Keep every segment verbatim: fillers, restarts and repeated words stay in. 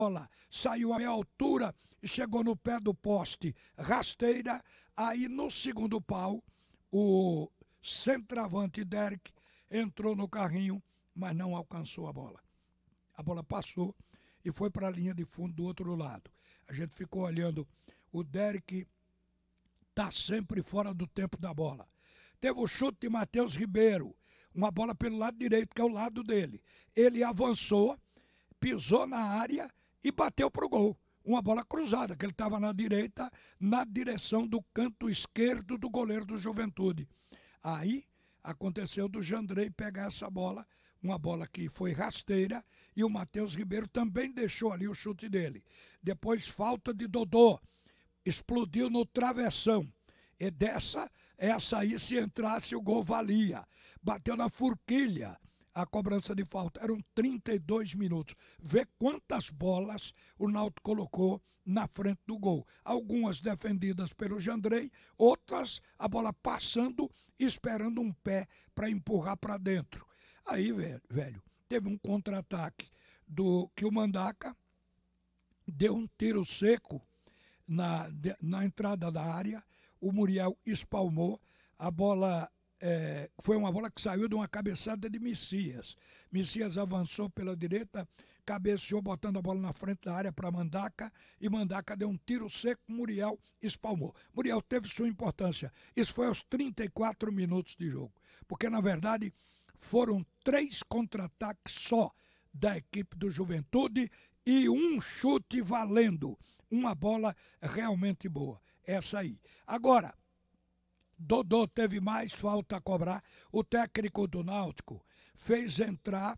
bola saiu a meia altura e chegou no pé do poste, rasteira. Aí no segundo pau, o centroavante Derek entrou no carrinho, mas não alcançou a bola. A bola passou e foi para a linha de fundo do outro lado. A gente ficou olhando. O Derek está sempre fora do tempo da bola. Teve o chute de Matheus Ribeiro, uma bola pelo lado direito, que é o lado dele. Ele avançou, pisou na área e bateu para o gol. Uma bola cruzada, que ele estava na direita, na direção do canto esquerdo do goleiro do Juventude. Aí aconteceu do Jandrei pegar essa bola, uma bola que foi rasteira, e o Matheus Ribeiro também deixou ali o chute dele. Depois, falta de Dodô, explodiu no travessão. E dessa, essa aí, se entrasse, o gol valia. Bateu na forquilha a cobrança de falta. Eram trinta e dois minutos. Vê quantas bolas o Náutico colocou na frente do gol. Algumas defendidas pelo Jandrei, outras a bola passando, esperando um pé para empurrar para dentro. Aí, velho, teve um contra-ataque do que o Mandaca deu um tiro seco na, na entrada da área. O Muriel espalmou, a bola é, foi uma bola que saiu de uma cabeçada de Messias. Messias avançou pela direita, cabeceou botando a bola na frente da área para Mandaca, e Mandaca deu um tiro seco, Muriel espalmou. Muriel teve sua importância. Isso foi aos trinta e quatro minutos de jogo, porque na verdade foram três contra-ataques só da equipe do Juventude e um chute valendo, uma bola realmente boa. Essa aí. Agora, Dodô teve mais falta a cobrar. O técnico do Náutico fez entrar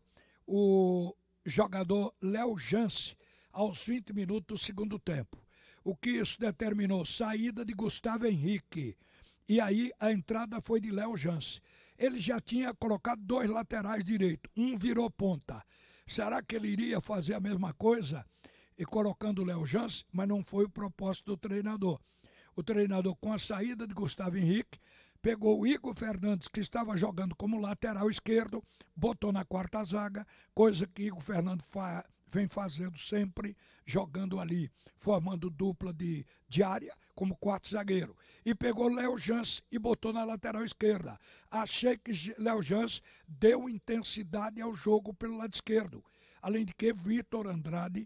o jogador Léo Jance aos vinte minutos do segundo tempo. O que isso determinou? Saída de Gustavo Henrique. E aí a entrada foi de Léo Jance. Ele já tinha colocado dois laterais direitos. Um virou ponta. Será que ele iria fazer a mesma coisa e colocando o Léo Jance? Mas não foi o propósito do treinador. O treinador, com a saída de Gustavo Henrique, pegou o Igor Fernandes, que estava jogando como lateral esquerdo, botou na quarta zaga, coisa que Igor Fernandes fa- vem fazendo sempre, jogando ali, formando dupla de, de área, como quarto zagueiro. E pegou Léo Jance e botou na lateral esquerda. Achei que Léo Jance deu intensidade ao jogo pelo lado esquerdo. Além de que Vitor Andrade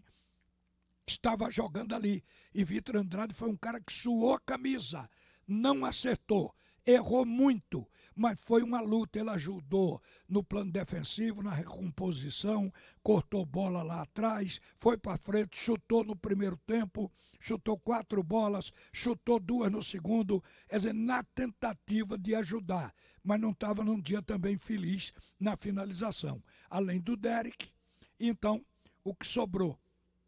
estava jogando ali. E Vitor Andrade foi um cara que suou a camisa, não acertou, errou muito, mas foi uma luta. Ele ajudou no plano defensivo, na recomposição, cortou bola lá atrás, foi para frente, chutou no primeiro tempo, chutou quatro bolas, chutou duas no segundo, quer dizer, na tentativa de ajudar, mas não estava num dia também feliz na finalização. Além do Derek, então, o que sobrou?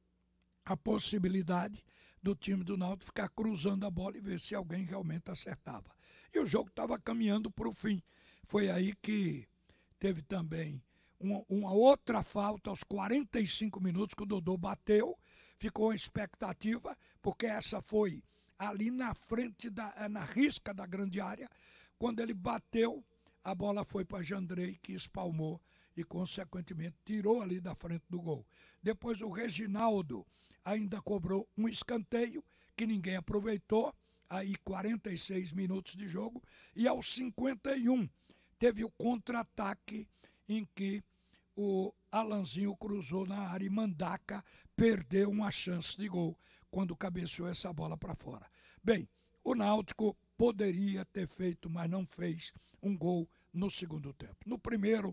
A possibilidade do time do Náutico ficar cruzando a bola e ver se alguém realmente acertava. E o jogo estava caminhando para o fim. Foi aí que teve também uma, uma outra falta aos quarenta e cinco minutos, que o Dodô bateu. Ficou uma expectativa, porque essa foi ali na frente, da, na risca da grande área. Quando ele bateu, a bola foi para Jandrei, que espalmou e, consequentemente, tirou ali da frente do gol. Depois o Reginaldo ainda cobrou um escanteio que ninguém aproveitou, aí quarenta e seis minutos de jogo, e aos cinquenta e um teve o contra-ataque em que o Alanzinho cruzou na área e Mandaca perdeu uma chance de gol quando cabeceou essa bola para fora. Bem, o Náutico poderia ter feito, mas não fez, um gol no segundo tempo. No primeiro,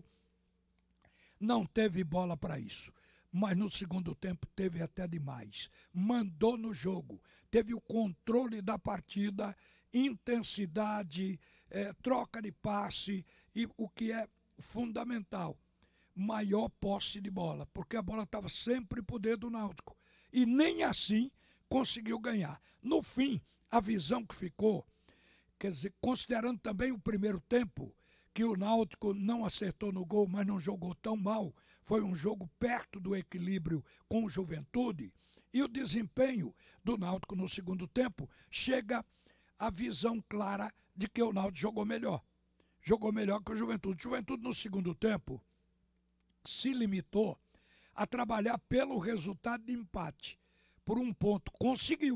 não teve bola para isso, mas no segundo tempo teve até demais. Mandou no jogo, teve o controle da partida, intensidade, eh, troca de passe e o que é fundamental, maior posse de bola, porque a bola estava sempre pro dedo do Náutico e nem assim conseguiu ganhar. No fim, a visão que ficou, quer dizer, considerando também o primeiro tempo, que o Náutico não acertou no gol, mas não jogou tão mal, foi um jogo perto do equilíbrio com o Juventude, e o desempenho do Náutico no segundo tempo, chega a visão clara de que o Náutico jogou melhor. Jogou melhor que o Juventude. O Juventude no segundo tempo se limitou a trabalhar pelo resultado de empate. Por um ponto conseguiu.